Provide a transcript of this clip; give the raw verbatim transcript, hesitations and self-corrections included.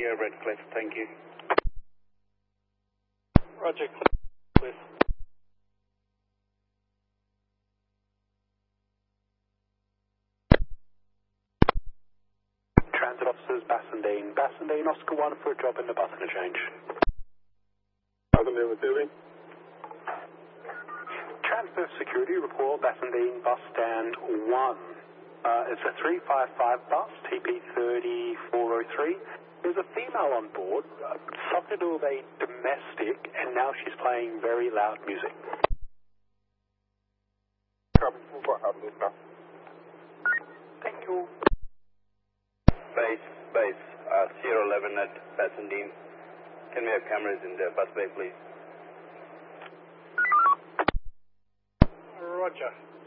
India, Redcliffe, thank you. Roger, Cliff. Transit officers, Bassendean. Bassendean, Oscar one for a drop in the bus interchange. Bassendean receiving. Transfer security, report Bassendean bus stand one. Uh, it's a three five five bus, T P three four oh three. There's a female on board, uh, something to do with a domestic, and now she's playing very loud music. Copy, four, have this now. Thank you. Base, base, uh, Sierra eleven at Bassendean. Can we have cameras in the bus bay, please? Roger.